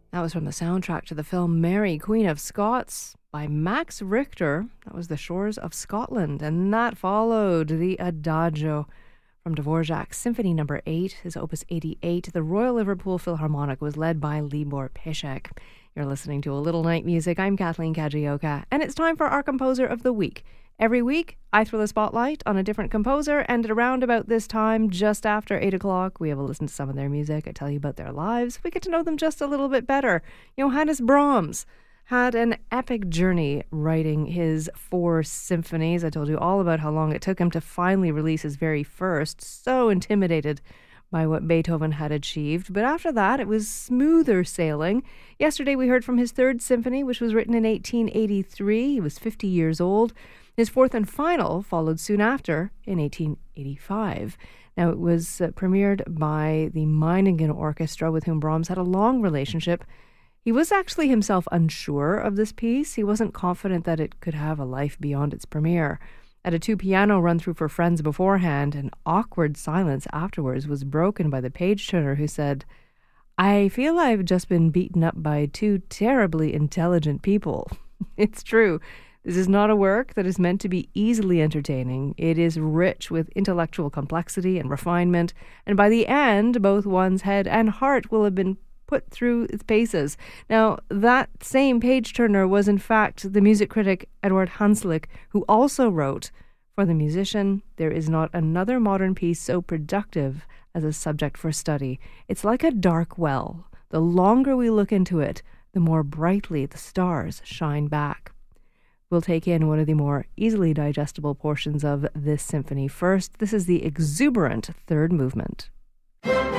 That was from the soundtrack to the film Mary, Queen of Scots by Max Richter. That was The Shores of Scotland. And that followed the Adagio from Dvorak's Symphony No. 8, his Opus 88. The Royal Liverpool Philharmonic was led by Libor Pishek. You're listening to A Little Night Music. I'm Kathleen Kajioka, and it's time for our Composer of the Week. Every week, I throw the spotlight on a different composer, and at around about this time, just after 8 o'clock, we have a listen to some of their music. I tell you about their lives. We get to know them just a little bit better. Johannes Brahms had an epic journey writing his 4 symphonies. I told you all about how long it took him to finally release his very first. So intimidated by what Beethoven had achieved. But after that, it was smoother sailing. Yesterday, we heard from his 3rd symphony, which was written in 1883. He was 50 years old. His 4th and final followed soon after in 1885. Now, it was premiered by the Meiningen Orchestra, with whom Brahms had a long relationship. He was actually himself unsure of this piece. He wasn't confident that it could have a life beyond its premiere. At a 2-piano run-through for friends beforehand, an awkward silence afterwards was broken by the page turner, who said, "I feel I've just been beaten up by 2 terribly intelligent people." It's true. This is not a work that is meant to be easily entertaining. It is rich with intellectual complexity and refinement, and by the end, both one's head and heart will have been put through its paces. Now, that same page turner was in fact the music critic Eduard Hanslick, who also wrote, "For the musician, there is not another modern piece so productive as a subject for study. It's like a dark well. The longer we look into it, the more brightly the stars shine back." We'll take in one of the more easily digestible portions of this symphony first. This is the exuberant 3rd movement.